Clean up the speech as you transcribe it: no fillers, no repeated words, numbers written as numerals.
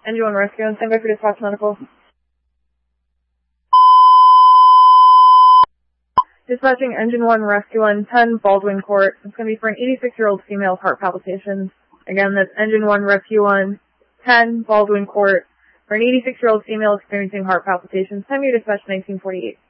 Engine 1 rescue and stand by for dispatch medical. Dispatching Engine 1 rescue on 10 Baldwin Court. It's going to be for an 86-year-old female with heart palpitations. Again, that's Engine 1 rescue on 10 Baldwin Court for an 86-year-old female experiencing heart palpitations. Time your dispatch 1948.